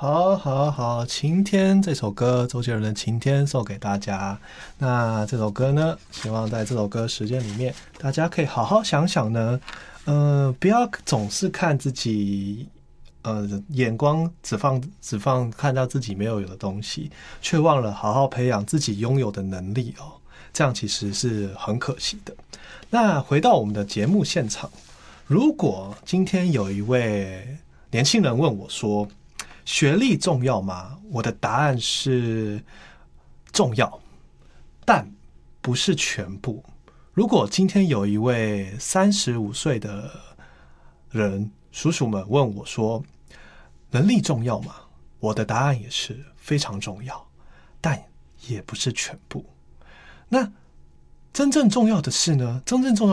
好，好，好，晴天这首歌，周杰伦的《晴天》送给大家。那这首歌呢，希望在这首歌时间里面，大家可以好好想想呢，不要总是看自己，眼光只放看到自己没有的东西，却忘了好好培养自己拥有的能力哦。这样其实是很可惜的。那回到我们的节目现场，如果今天有一位年轻人问我说，学历重要吗？我的答案是重要，但不是全部。如果今天有一位35岁的人，叔叔们问我说，能力重要吗？我的答案也是非常重要，但也不是全部。那真正重要的是呢？真正重要